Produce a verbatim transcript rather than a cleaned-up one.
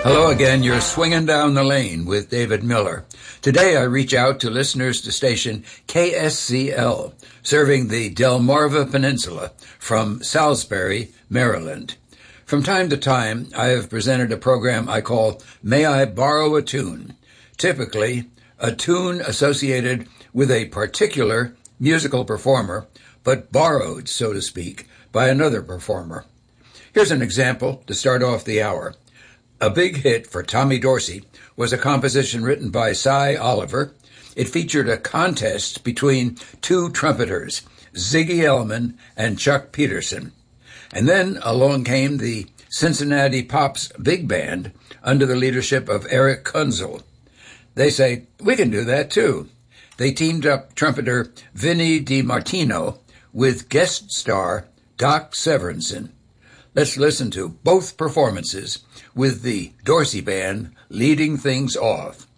Hello again, you're swinging down the lane with David Miller. Today I reach out to listeners to station K S C L, serving the Delmarva Peninsula from Salisbury, Maryland. From time to time, I have presented a program I call May I Borrow a Tune? Typically, a tune associated with a particular musical performer, but borrowed, so to speak, by another performer. Here's an example to start off the hour. A big hit for Tommy Dorsey was a composition written by Cy Oliver. It featured a contest between two trumpeters, Ziggy Elman and Chuck Peterson. And then along came the Cincinnati Pops Big Band under the leadership of Eric Kunzel. They say, we can do that too. They teamed up trumpeter Vinnie DiMartino with guest star Doc Severinsen. Let's listen to both performances with the Dorsey Band leading things off.